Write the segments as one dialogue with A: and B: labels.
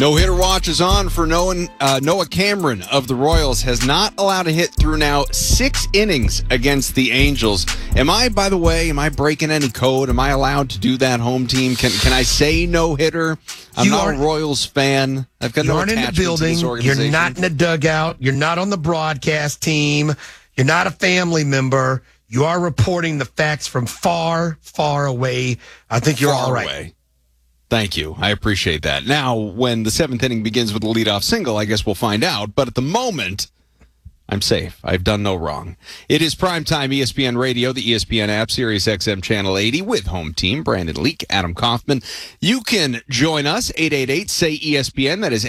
A: No-hitter watch is on for Noah Cameron of the Royals. Has not allowed a hit through now 6 innings against the Angels. Am I breaking any code? Am I allowed to do that, home team? Can I say no-hitter? I'm not a Royals fan. I've got no attachment to this organization.
B: You're not in the dugout. You're not on the broadcast team. You're not a family member. You are reporting the facts from far, far away. I think you're all right.
A: Away. Thank you. I appreciate that. Now, when the 7th inning begins with a leadoff single, I guess we'll find out. But at the moment, I'm safe. I've done no wrong. It is primetime ESPN Radio, the ESPN app, Sirius XM Channel 80 with home team, Brandon Leak, Adam Kaufman. You can join us, 888-SAY-ESPN. That is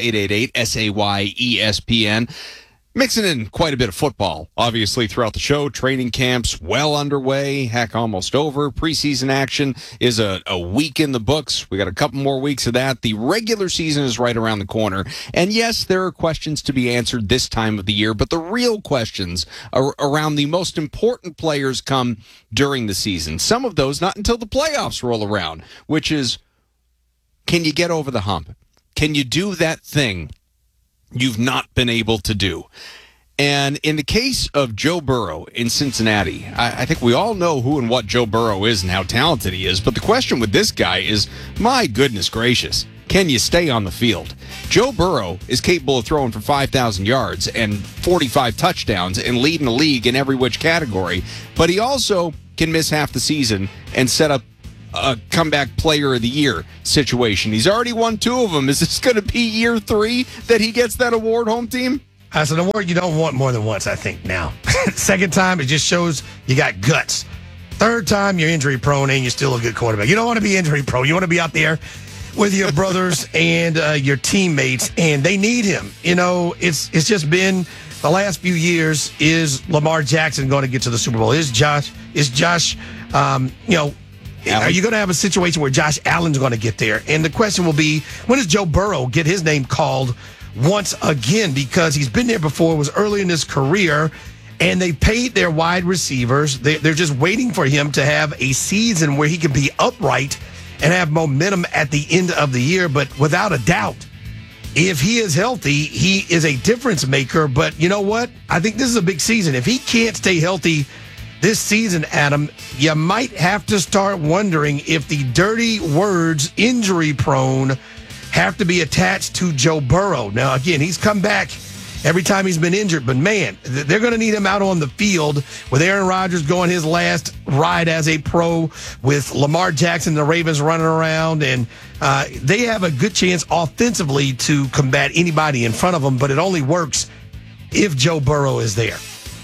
A: 888-SAY-ESPN. Mixing in quite a bit of football, obviously, throughout the show. Training camps well underway, heck, almost over. Preseason action is a week in the books. We got a couple more weeks of that. The regular season is right around the corner. And yes, there are questions to be answered this time of the year, but the real questions are around the most important players come during the season. Some of those not until the playoffs roll around, which is, can you get over the hump? Can you do that thing you've not been able to do? And in the case of Joe Burrow in Cincinnati, I think we all know who and what Joe Burrow is and how talented he is. But the question with this guy is, my goodness gracious, can you stay on the field? Joe Burrow is capable of throwing for 5,000 yards and 45 touchdowns and leading the league in every which category. But he also can miss half the season and set up a comeback player of the year situation. He's already won 2 of them. Is this going to be year 3 that he gets that award, home team?
B: That's an award you don't want more than once, I think, now. Second time, it just shows you got guts. Third time, you're injury prone and you're still a good quarterback. You don't want to be injury prone. You want to be out there with your brothers and your teammates, and they need him. You know, it's just been the last few years. Is Lamar Jackson going to get to the Super Bowl? Is Josh, are you going to have a situation where Josh Allen's going to get there? And the question will be, when does Joe Burrow get his name called once again? Because he's been there before. It was early in his career, and they paid their wide receivers. They're just waiting for him to have a season where he can be upright and have momentum at the end of the year. But without a doubt, if he is healthy, he is a difference maker. But you know what? I think this is a big season. If he can't stay healthy this season, Adam, you might have to start wondering if the dirty words injury prone have to be attached to Joe Burrow. Now, again, he's come back every time he's been injured, but man, they're going to need him out on the field with Aaron Rodgers going his last ride as a pro, with Lamar Jackson, the Ravens running around, and they have a good chance offensively to combat anybody in front of them, but it only works if Joe Burrow is there.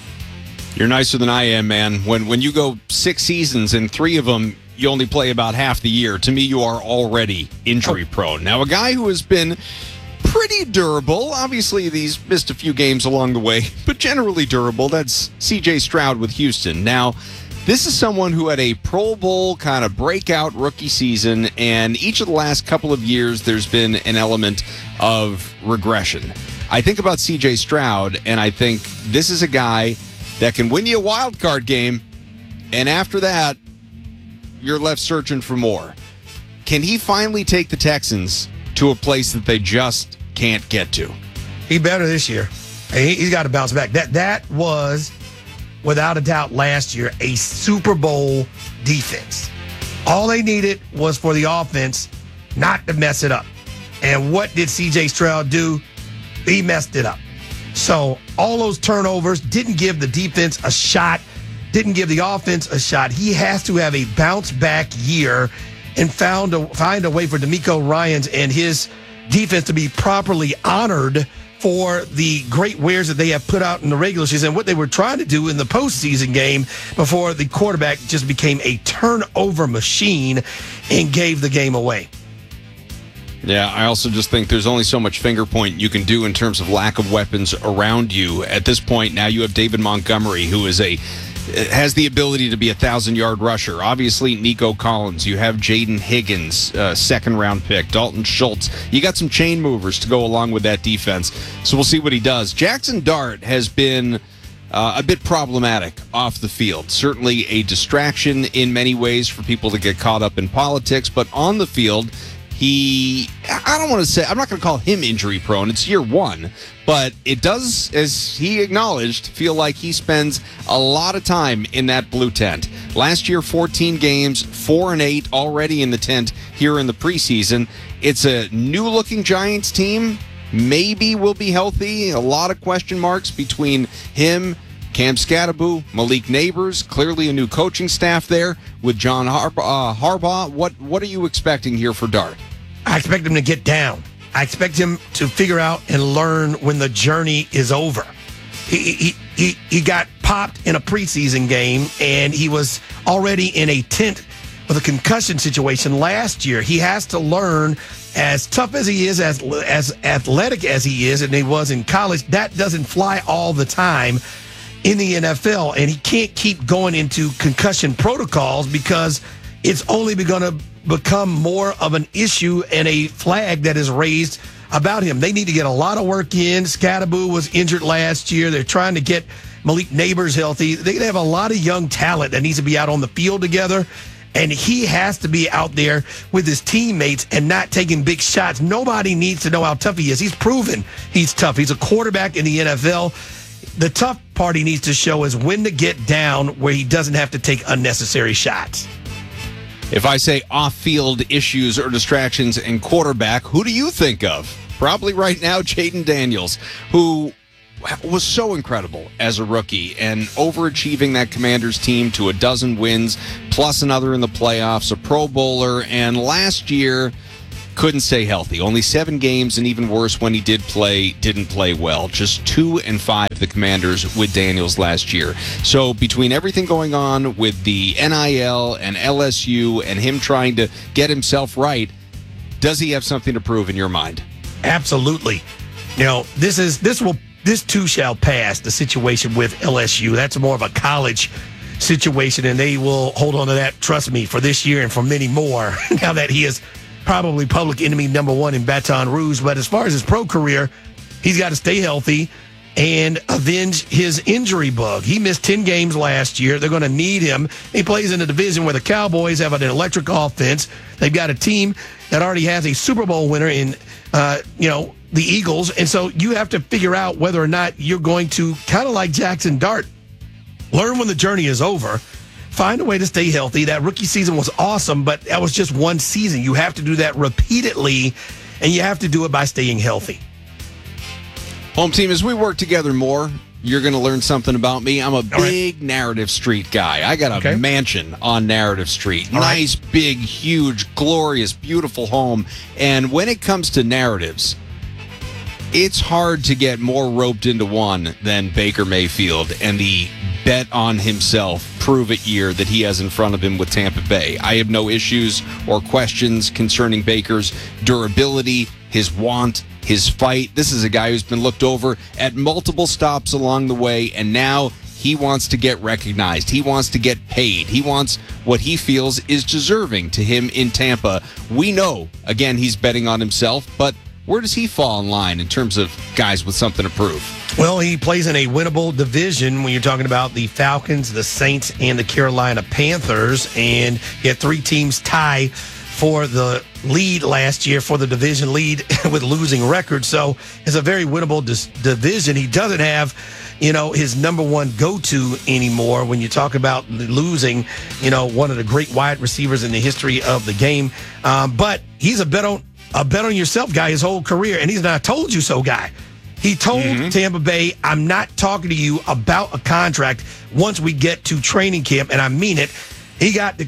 A: You're nicer than I am, man. When you go 6 seasons and 3 of them, you only play about half the year. To me, you are already injury prone. Now, a guy who has been pretty durable, obviously he's missed a few games along the way, but generally durable, that's C.J. Stroud with Houston. Now, this is someone who had a Pro Bowl kind of breakout rookie season, and each of the last couple of years, there's been an element of regression. I think about C.J. Stroud, and I think this is a guy that can win you a wild card game, and after that, you're left searching for more. Can he finally take the Texans to a place that they just can't get to?
B: He better this year. He's got to bounce back. That was, without a doubt, last year, a Super Bowl defense. All they needed was for the offense not to mess it up. And what did C.J. Stroud do? He messed it up. So all those turnovers didn't give the defense a shot, didn't give the offense a shot. He has to have a bounce-back year and find a way for DeMeco Ryans and his defense to be properly honored for the great wares that they have put out in the regular season and what they were trying to do in the postseason game before the quarterback just became a turnover machine and gave the game away.
A: Yeah, I also just think there's only so much finger point you can do in terms of lack of weapons around you. At this point, now you have David Montgomery, who has the ability to be a 1,000-yard rusher. Obviously, Nico Collins. You have Jaden Higgins, second-round pick. Dalton Schultz. You got some chain movers to go along with that defense. So we'll see what he does. Jackson Dart has been a bit problematic off the field. Certainly a distraction in many ways for people to get caught up in politics, but on the field, I don't want to say, I'm not going to call him injury prone. It's year one, but it does, as he acknowledged, feel like he spends a lot of time in that blue tent. Last year, 14 games, 4-8 already in the tent here in the preseason. It's a new looking Giants team. Maybe will be healthy. A lot of question marks between him, Cam Scatterbo, Malik Neighbors, clearly a new coaching staff there with John Harbaugh. What are you expecting here for Dart?
B: I expect him to get down. I expect him to figure out and learn when the journey is over. He got popped in a preseason game, and he was already in a tent with a concussion situation last year. He has to learn, as tough as he is, as athletic as he is, and he was in college, that doesn't fly all the time in the NFL, and he can't keep going into concussion protocols because it's only going to become more of an issue and a flag that is raised about him. They need to get a lot of work in. Scatterbo was injured last year. They're trying to get Malik Neighbors healthy. They have a lot of young talent that needs to be out on the field together, and he has to be out there with his teammates and not taking big shots. Nobody needs to know how tough he is. He's proven he's tough. He's a quarterback in the NFL. The tough part he needs to show is when to get down where he doesn't have to take unnecessary shots.
A: If I say off-field issues or distractions in quarterback, who do you think of? Probably right now, Jayden Daniels, who was so incredible as a rookie and overachieving that Commanders team to 12 wins, plus another in the playoffs, a Pro Bowler, and last year couldn't stay healthy. Only 7 games, and even worse, when he did play, didn't play well. Just 2-5, the Commanders with Daniels last year. So between everything going on with the NIL and LSU and him trying to get himself right, does he have something to prove in your mind?
B: Absolutely. You know, this too shall pass, the situation with LSU. That's more of a college situation, and they will hold on to that, trust me, for this year and for many more, now that he is probably public enemy number 1 in Baton Rouge. But as far as his pro career, he's got to stay healthy and avenge his injury bug. He missed 10 games last year. They're going to need him. He plays in a division where the Cowboys have an electric offense. They've got a team that already has a Super Bowl winner in, the Eagles. And so you have to figure out whether or not you're going to, kind of like Jackson Dart, learn when the journey is over. Find a way to stay healthy. That rookie season was awesome, but that was just one season. You have to do that repeatedly, and you have to do it by staying healthy.
A: Home team, as we work together more, you're going to learn something about me. I'm a big Narrative Street guy. I got a mansion on Narrative Street. Nice, big, huge, glorious, beautiful home. And when it comes to narratives, it's hard to get more roped into one than Baker Mayfield and the bet on himself, prove it year that he has in front of him with Tampa Bay. I have no issues or questions concerning Baker's durability, his want, his fight. This is a guy who's been looked over at multiple stops along the way, and now he wants to get recognized. He wants to get paid. He wants what he feels is deserving to him in Tampa. We know, again, he's betting on himself, but where does he fall in line in terms of guys with something to prove?
B: Well, he plays in a winnable division when you're talking about the Falcons, the Saints, and the Carolina Panthers. And he had 3 teams tie for the lead last year, for the division lead with losing records. So it's a very winnable division. He doesn't have, his number 1 go-to anymore when you talk about losing, one of the great wide receivers in the history of the game. But he's a bet on yourself guy his whole career, and he's not a told you so guy. He told Tampa Bay, I'm not talking to you about a contract once we get to training camp, and I mean it. He got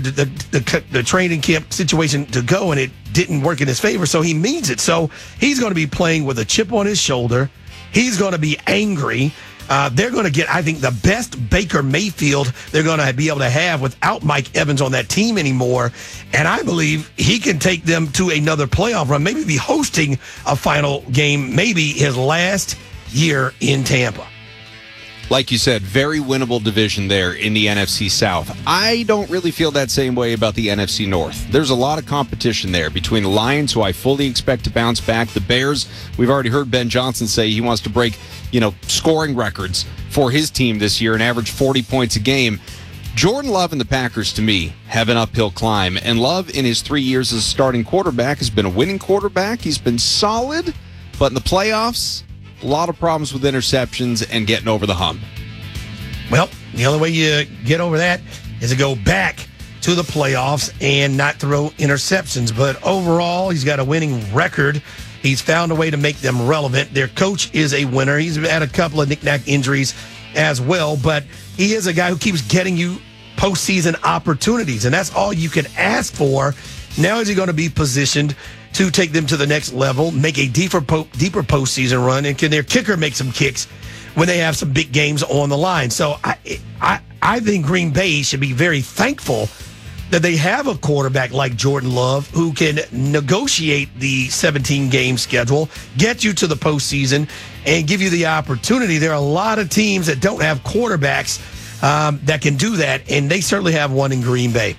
B: the training camp situation to go, and it didn't work in his favor, so he means it. So he's going to be playing with a chip on his shoulder. He's going to be angry. They're going to get, I think, the best Baker Mayfield they're going to be able to have without Mike Evans on that team anymore. And I believe he can take them to another playoff run, maybe be hosting a final game, maybe his last year in Tampa.
A: Like you said, very winnable division there in the NFC South. I don't really feel that same way about the NFC North. There's a lot of competition there between the Lions, who I fully expect to bounce back. The Bears, we've already heard Ben Johnson say he wants to break, scoring records for his team this year and average 40 points a game. Jordan Love and the Packers, to me, have an uphill climb. And Love, in his 3 years as a starting quarterback, has been a winning quarterback. He's been solid, but in the playoffs, a lot of problems with interceptions and getting over the hump.
B: Well, the only way you get over that is to go back to the playoffs and not throw interceptions. But overall, he's got a winning record. He's found a way to make them relevant. Their coach is a winner. He's had a couple of knick-knack injuries as well, but he is a guy who keeps getting you postseason opportunities, and that's all you can ask for. Now is he going to be positioned to take them to the next level, make a deeper postseason run, and can their kicker make some kicks when they have some big games on the line? So I think Green Bay should be very thankful that they have a quarterback like Jordan Love who can negotiate the 17-game schedule, get you to the postseason, and give you the opportunity. There are a lot of teams that don't have quarterbacks that can do that, and they certainly have one in Green Bay.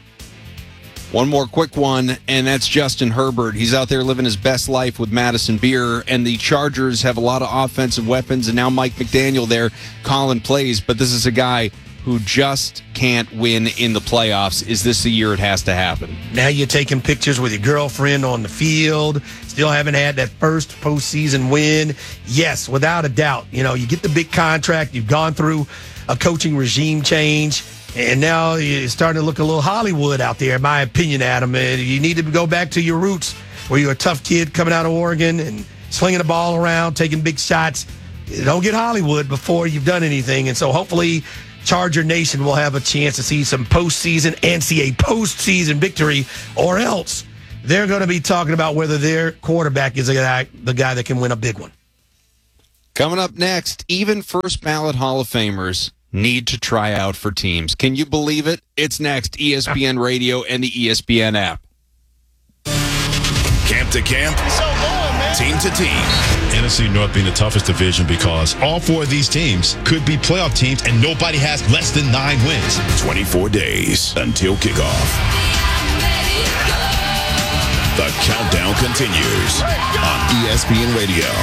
A: One more quick one, and that's Justin Herbert. He's out there living his best life with Madison Beer, and the Chargers have a lot of offensive weapons, and now Mike McDaniel there calling plays, but this is a guy who just can't win in the playoffs. Is this the year it has to happen?
B: Now you're taking pictures with your girlfriend on the field, still haven't had that first postseason win. Yes, without a doubt. You know, you get the big contract, you've gone through a coaching regime change, and now you're starting to look a little Hollywood out there, in my opinion, Adam. You need to go back to your roots, where you're a tough kid coming out of Oregon and slinging the ball around, taking big shots. Don't get Hollywood before you've done anything. And so hopefully Charger Nation will have a chance to see some postseason and see a postseason victory, or else they're going to be talking about whether their quarterback is the guy that can win a big one.
A: Coming up next, even first ballot Hall of Famers need to try out for teams. Can you believe it? It's next, ESPN Radio and the ESPN app.
C: Camp to camp, team to team.
D: NFC North being the toughest division because all four of these teams could be playoff teams and nobody has less than 9 wins.
C: 24 days until kickoff. The countdown continues on ESPN Radio.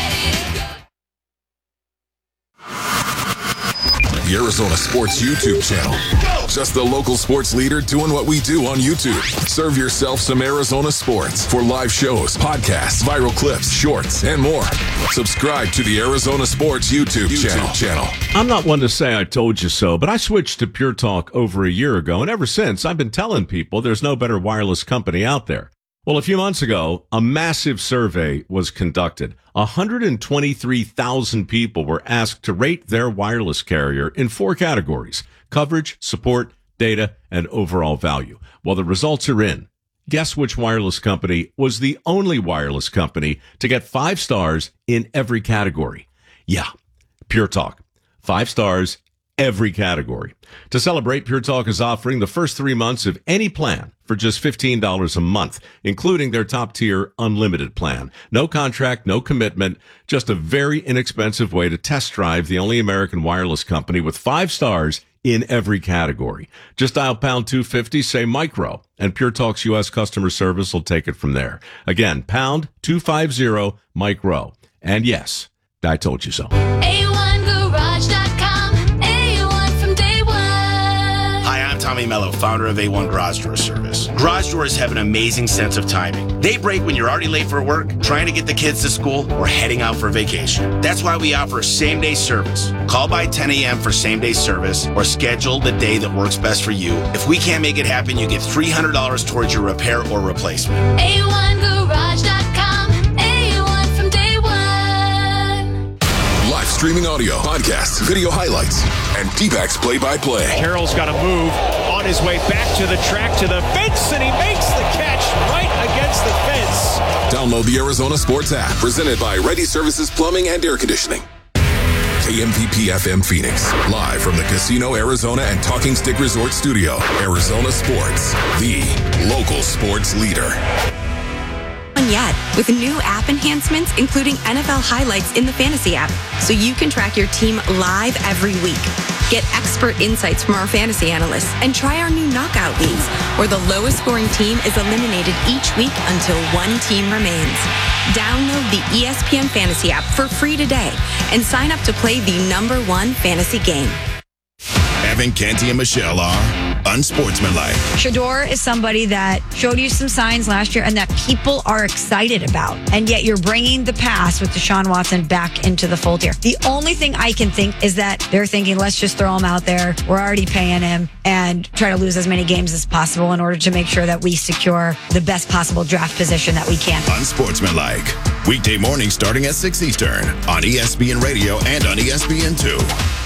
C: The Arizona Sports YouTube channel. Just the local sports leader doing what we do on YouTube. Serve yourself some Arizona sports for live shows, podcasts, viral clips, shorts, and more. Subscribe to the Arizona Sports YouTube channel.
E: I'm not one to say I told you so, but I switched to Pure Talk over a year ago, and ever since I've been telling people there's no better wireless company out there. Well, a few months ago, a massive survey was conducted. 123,000 people were asked to rate their wireless carrier in 4 categories: coverage, support, data, and overall value. Well, the results are in. Guess which wireless company was the only wireless company to get 5 stars in every category? Yeah, Pure Talk. 5 stars, every category. To celebrate, Pure Talk is offering the first 3 months of any plan for just $15 a month, including their top-tier unlimited plan. No contract, no commitment, just a very inexpensive way to test drive the only American wireless company with 5 stars in every category. Just dial pound 250, say micro, and Pure Talk's U.S. customer service will take it from there. Again, pound 250 micro. And yes, I told you so.
F: A1Garage.com. A1 from day one.
G: Hi, I'm Tommy Mello, founder of A1 Garage Door Service. Garage doors have an amazing sense of timing. They break when you're already late for work, trying to get the kids to school, or heading out for vacation. That's why we offer same-day service. Call by 10 a.m. for same-day service, or schedule the day that works best for you. If we can't make it happen, you get $300 towards your repair or replacement.
F: A1Garage.com. A1 from day one.
C: Live streaming audio, podcasts, video highlights, and D-backs play-by-play.
H: Carroll's got to move on his way back to the track, to the fence, and he makes the catch right against the fence.
C: Download the Arizona Sports app, presented by Ready Services Plumbing and Air Conditioning. KMPP FM Phoenix, live from the Casino Arizona and Talking Stick Resort Studio. Arizona Sports, the local sports leader.
I: Yet, with new app enhancements, including NFL highlights in the fantasy app, so you can track your team live every week. Get expert insights from our fantasy analysts and try our new knockout leagues, where the lowest scoring team is eliminated each week until one team remains. Download the ESPN Fantasy app for free today and sign up to play the #1 fantasy game.
J: Ivan, Canty, and Michelle are unsportsmanlike.
K: Shador is somebody that showed you some signs last year and that people are excited about. And yet you're bringing the past with Deshaun Watson back into the fold here. The only thing I can think is that they're thinking, let's just throw him out there. We're already paying him and try to lose as many games as possible in order to make sure that we secure the best possible draft position that we can.
J: Unsportsmanlike. Weekday mornings starting at 6 Eastern on ESPN Radio and on ESPN2.